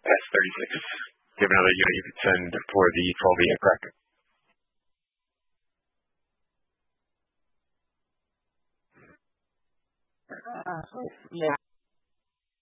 S-36? Do you have another unit you could send for the 12E aircraft? Yeah,